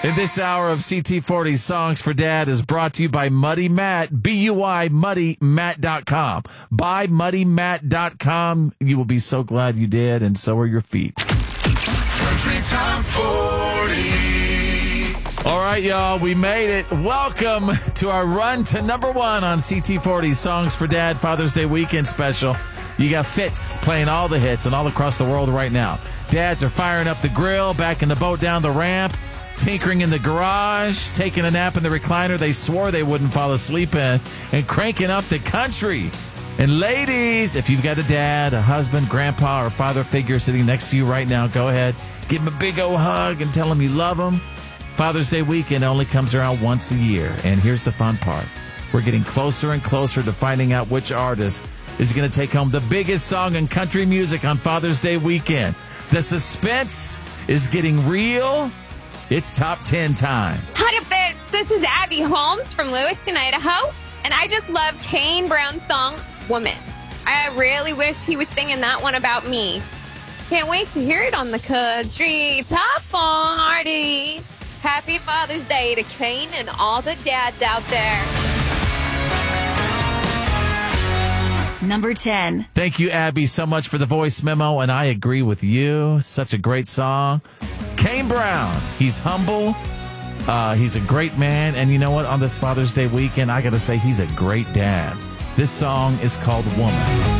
And this hour of CT40 Songs for Dad is brought to you by Muddy Matt, B-U-I, MuddyMatt.com. Buy MuddyMatt.com. You will be so glad you did, and so are your feet. Country Top 40. All right, y'all, we made it. Welcome to our run to number one on CT40 Songs for Dad Father's Day Weekend Special. You got Fitz playing all the hits and all across the world right now. Dads are firing up the grill, backing the boat down the ramp, tinkering in the garage, taking a nap in the recliner they swore they wouldn't fall asleep in, and cranking up the country. And ladies, if you've got a dad, a husband, grandpa, or father figure sitting next to you right now, go ahead, give him a big old hug and tell him you love him. Father's Day weekend only comes around once a year, and here's the fun part. We're getting closer and closer to finding out which artist is going to take home the biggest song in country music on Father's Day weekend. The suspense is getting real. It's top 10 time. Hi, Fitz. This is Abby Holmes from Lewiston, Idaho, and I just love Kane Brown's song, Woman. I really wish he was singing that one about me. Can't wait to hear it on the Country Top 40. Happy Father's Day to Kane and all the dads out there. Number 10. Thank you, Abby, so much for the voice memo, and I agree with you. Such a great song. Kane Brown, he's humble. He's a great man. And you know what? On this Father's Day weekend, I got to say he's a great dad. This song is called Woman.